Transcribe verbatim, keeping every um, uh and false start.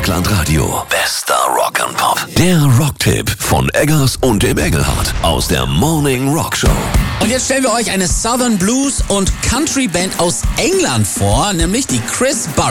Dreieckland Radio. Bester Rock and Pop. Der Rocktipp von Eggers und dem Engelhardt aus der Morning Rock Show. Und jetzt stellen wir euch eine Southern Blues und Country Band aus England vor, nämlich die Chris Burrows.